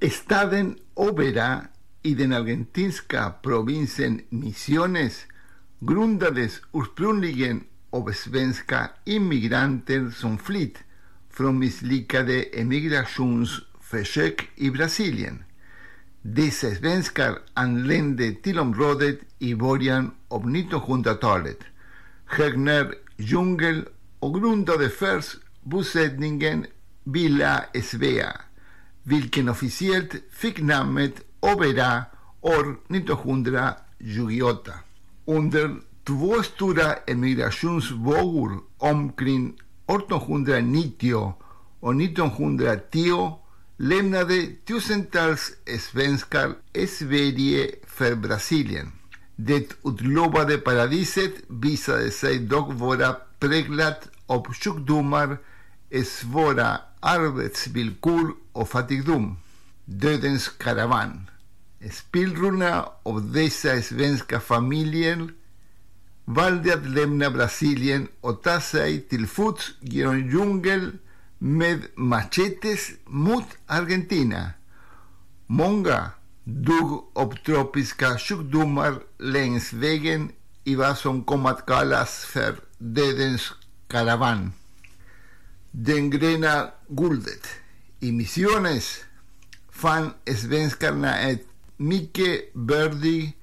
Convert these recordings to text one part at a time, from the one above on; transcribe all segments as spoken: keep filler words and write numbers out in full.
Staden Oberá i den argentinska provinsen Misiones grundades ursprungligen av svenska immigranter som flytt från misslyckade emigrationsförsök i Brasilien. Dessa svenskar anlände till området i början av nittonhundratalet, högg ner djungel och grundade först bosättningen Villa Svea, vilken officiellt fick namnet Oberá år nittonhundratjugoåtta. Under två stora emigrationsvågor omkring artonhundranittio och nittonhundratio lämnade tusentals svenskar Sverige för Brasilien. Det utlovade paradiset visade sig dock vara präglat av sjukdomar, svåra arbetsvillkor och fattigdom. Dödens karavan. Spillrorna av dessa svenska familjer valde att lämna Brasilien och ta sig till fots genom djungel med machetes mot Argentina. Många dog av tropiska sjukdomar längs vägen i vad som kom att kallas för dödens karavan. Den gröna guldet. I Misiones fann svenskarna ett mycket bördig,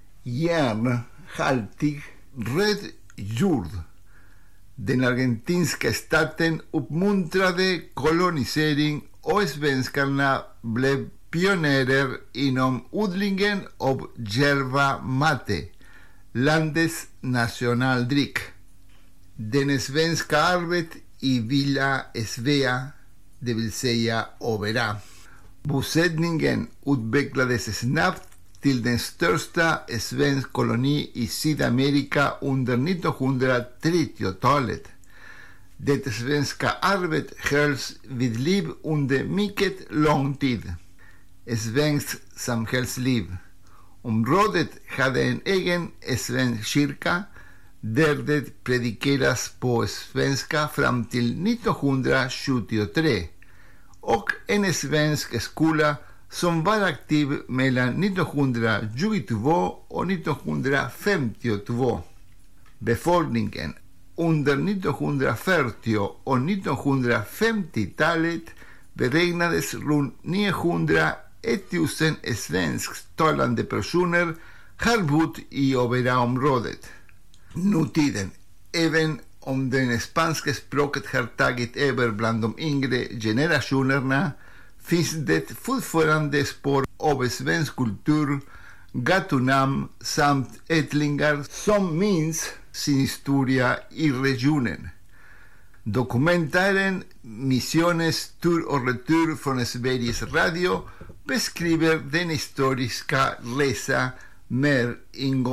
järnhaltig, röd jord. Den argentinska staten uppmuntrade kolonisering och svenskarna blev pionjärer inom odlingen av yerba mate, landets nationaldryck. Den svenska arvet i Villa Svea, det vill säga Oberá. Bosättningen utvecklades snabbt till den största svensk koloni i Sydamerika under nittonhundratrettiotalet. Det svenska arvet hölls vid liv under mycket lång tid. Svenskt samhällsliv. Området hade en egen svensk kyrka där det predikeras på svenska fram till nittonhundrasjuttiotre och en svensk skola som var aktiv mellan nittonhundratjugotvå och nittonhundrafemtiotvå. Befolkningen under nittonhundrafyrtio och nittonhundrafemtiotalet beräknades runt niohundratusen svensktalande personer har bott i Oberá-området. Nutiden, även om det spanska språket har tagit över bland de yngre generationerna, finns det fortfarande spår av svensk kultur, gatunamn samt ättlingar som minns sin historia i regionen. Dokumentären Misiones tur och retur från Sveriges Radio beskriver den historiska resa mer ingående.